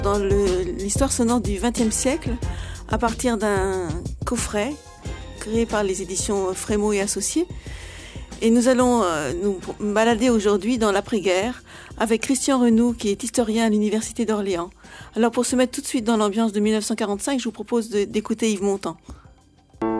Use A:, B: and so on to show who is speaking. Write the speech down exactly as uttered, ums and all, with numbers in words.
A: dans le, l'histoire sonore du vingtième siècle à partir d'un coffret créé par les éditions Frémaux et Associés. Et nous allons euh, nous balader aujourd'hui dans l'après-guerre avec Christian Renoux, qui est historien à l'Université d'Orléans. Alors pour se mettre tout de suite dans l'ambiance de mille neuf cent quarante-cinq, je vous propose de, d'écouter Yves Montand.